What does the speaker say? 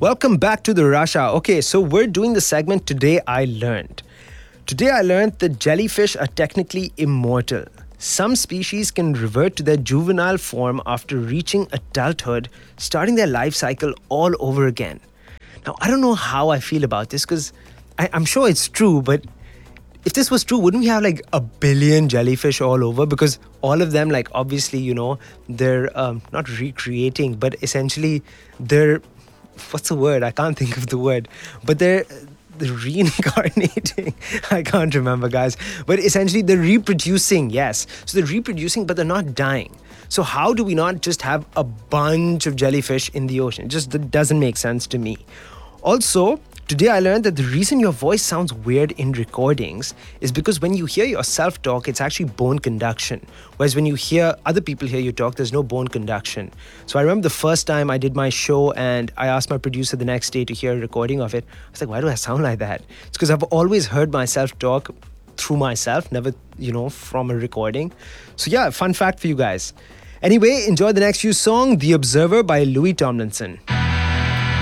Welcome back to the Russia. Okay, so we're doing the segment Today I Learned. Today I learned that jellyfish are technically immortal. Some species can revert to their juvenile form after reaching adulthood, starting their life cycle all over again. Now, I don't know how I feel about this because I'm sure it's true, but if this was true, wouldn't we have like a billion jellyfish all over? Because all of them, like, obviously, they're not recreating, but essentially they're, what's the word? I can't think of the word, but they're reincarnating. I can't remember, guys. But essentially they're reproducing, yes. So they're reproducing, but they're not dying. So how do we not just have a bunch of jellyfish in the ocean? It just doesn't make sense to me. Also, today I learned that the reason your voice sounds weird in recordings is because when you hear yourself talk, it's actually bone conduction. Whereas when you hear other people hear you talk, there's no bone conduction. So I remember the first time I did my show and I asked my producer the next day to hear a recording of it. I was like, why do I sound like that? It's because I've always heard myself talk through myself, never, from a recording. So yeah, fun fact for you guys. Anyway, enjoy the next few song, The Observer by Louis Tomlinson.